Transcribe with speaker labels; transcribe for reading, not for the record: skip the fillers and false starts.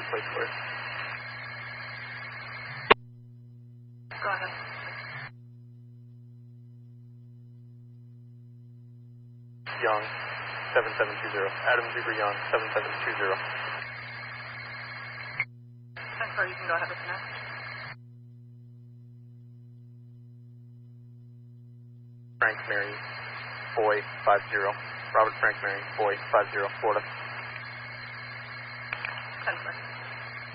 Speaker 1: place clear.
Speaker 2: Go ahead.
Speaker 1: Young, 7720. Adam Zebra Young, 7720.
Speaker 2: 10-4, you can go ahead with the next.
Speaker 1: Frank Mary, boy, 50. Robert Frank Mary, boy, 50, Florida.
Speaker 2: 10-4.